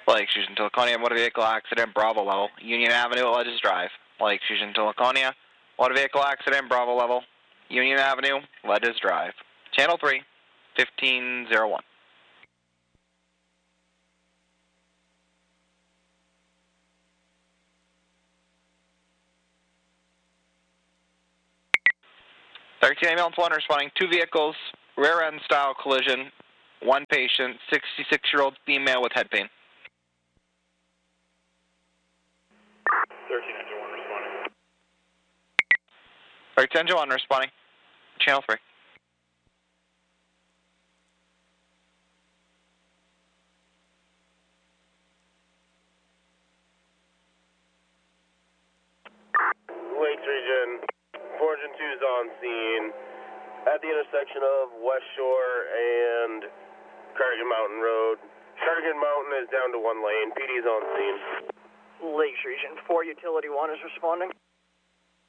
Lake Fusion to Laconia, motor vehicle accident, Bravo level. Union Avenue, Ledges Drive. Lake Fusion to Laconia, motor vehicle accident, Bravo level. Union Avenue, Ledges Drive. Channel 3, 1501. Ambulance 1 responding, 2 vehicles, rear end style collision, 1 patient, 66-year-old female with head pain. 13 Engine 1 responding. 13 Engine 1 responding, Channel 3. Lakes Region, 402 is on scene at the intersection of West Shore and Cardigan Mountain Road. Cardigan Mountain is down to 1 lane. PD is on scene. Lakes Region, 4 Utility 1 is responding.